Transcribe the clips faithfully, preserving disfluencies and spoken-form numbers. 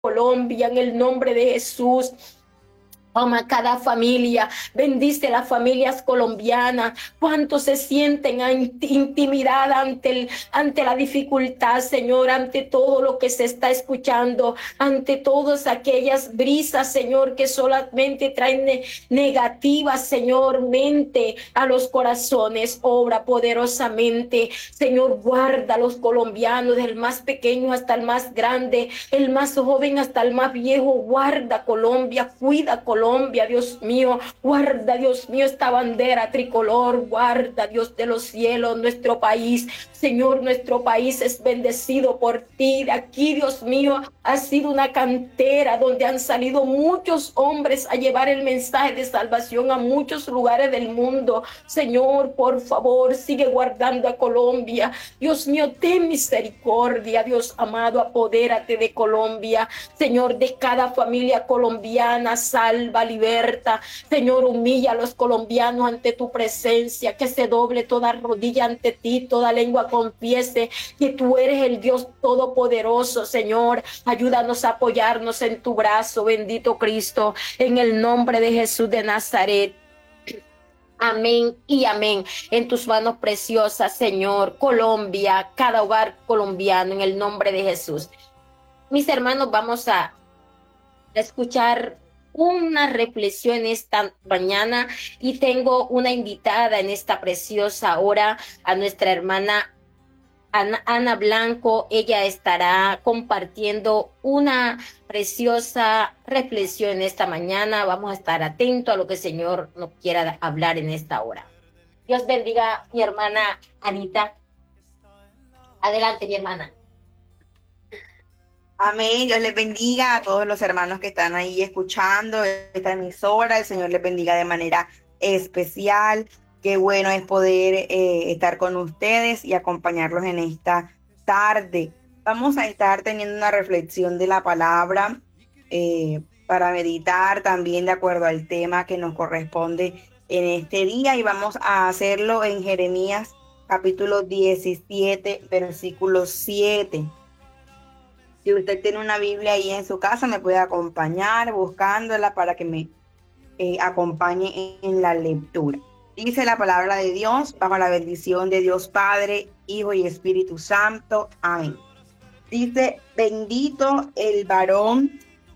Colombia, en el nombre de Jesús. Toma cada familia, bendice las familias colombianas. Cuántos se sienten intimidadas ante, el, ante la dificultad, Señor, ante todo lo que se está escuchando, ante todas aquellas brisas, Señor, que solamente traen ne negativas, Señor, mente a los corazones. Obra poderosamente, Señor, guarda a los colombianos, del más pequeño hasta el más grande, el más joven hasta el más viejo. Guarda Colombia, cuida Colombia. Colombia, Dios mío, guarda, Dios mío, esta bandera tricolor, guarda, Dios de los cielos, nuestro país. Señor, nuestro país es bendecido por ti. De aquí, Dios mío, ha sido una cantera donde han salido muchos hombres a llevar el mensaje de salvación a muchos lugares del mundo. Señor, por favor, sigue guardando a Colombia. Dios mío, ten misericordia, Dios amado, apodérate de Colombia. Señor, de cada familia colombiana, salva, liberta. Señor, humilla a los colombianos ante tu presencia, que se doble toda rodilla ante ti, toda lengua confiese que tú eres el Dios todopoderoso. Señor, ayúdanos a apoyarnos en tu brazo, bendito Cristo, en el nombre de Jesús de Nazaret. Amén y amén. En tus manos preciosas, Señor, Colombia, cada hogar colombiano, en el nombre de Jesús. Mis hermanos, vamos a escuchar una reflexión esta mañana y tengo una invitada en esta preciosa hora, a nuestra hermana Ana, Ana Blanco. Ella estará compartiendo una preciosa reflexión esta mañana. Vamos a estar atentos a lo que el Señor nos quiera hablar en esta hora. Dios bendiga mi hermana Anita. Adelante, mi hermana. Amén, Dios les bendiga a todos los hermanos que están ahí escuchando esta emisora. El Señor les bendiga de manera especial. Qué bueno es poder eh, estar con ustedes y acompañarlos en esta tarde. Vamos a estar teniendo una reflexión de la palabra eh, para meditar también de acuerdo al tema que nos corresponde en este día, y vamos a hacerlo en Jeremías capítulo diecisiete, versículo siete. Si usted tiene una Biblia ahí en su casa, me puede acompañar buscándola para que me eh, acompañe en la lectura. Dice la palabra de Dios, bajo la bendición de Dios Padre, Hijo y Espíritu Santo. Amén. Dice: bendito el varón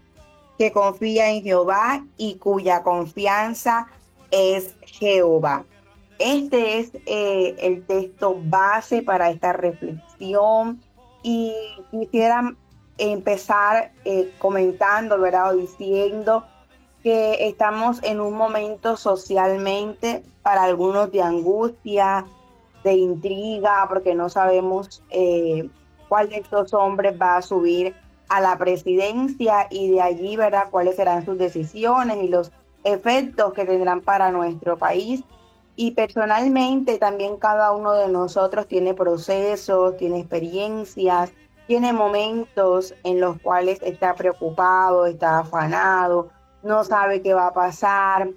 que confía en Jehová y cuya confianza es Jehová. Este es eh, el texto base para esta reflexión, y quisiera empezar eh, comentando, ¿verdad? O diciendo que estamos en un momento socialmente, para algunos, de angustia, de intriga, porque no sabemos eh, cuál de estos hombres va a subir a la presidencia, y de allí, ¿verdad?, cuáles serán sus decisiones y los efectos que tendrán para nuestro país. Y personalmente también cada uno de nosotros tiene procesos, tiene experiencias, tiene momentos en los cuales está preocupado, está afanado, no sabe qué va a pasar,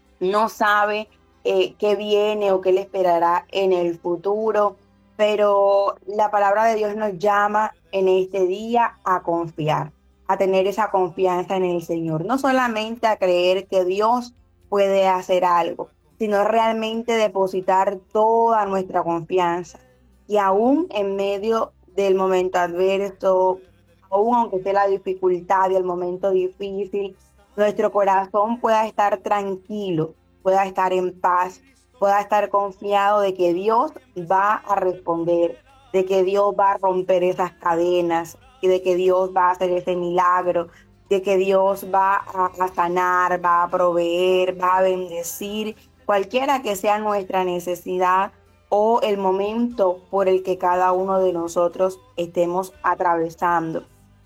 no sabe eh, qué viene o qué le esperará en el futuro. Pero la palabra de Dios nos llama en este día a confiar, a tener esa confianza en el Señor. No solamente a creer que Dios puede hacer algo, sino realmente depositar toda nuestra confianza. Y aún en medio del momento adverso, aún aunque esté la dificultad y el momento difícil, nuestro corazón pueda estar tranquilo, pueda estar en paz, pueda estar confiado de que Dios va a responder, de que Dios va a romper esas cadenas y de que Dios va a hacer ese milagro, de que Dios va a, a sanar, va a proveer, va a bendecir, cualquiera que sea nuestra necesidad o el momento por el que cada uno de nosotros estemos atravesando.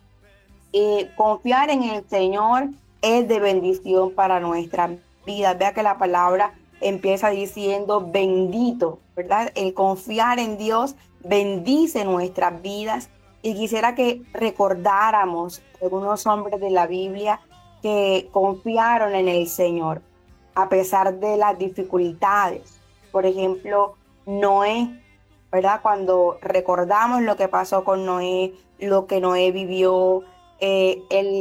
Eh, confiar en el Señor es de bendición para nuestra vida. Vea que la palabra empieza diciendo bendito, ¿verdad? El confiar en Dios bendice nuestras vidas. Y quisiera que recordáramos algunos hombres de la Biblia que confiaron en el Señor a pesar de las dificultades. Por ejemplo, Noé, ¿verdad? Cuando recordamos lo que pasó con Noé, lo que Noé vivió, eh, el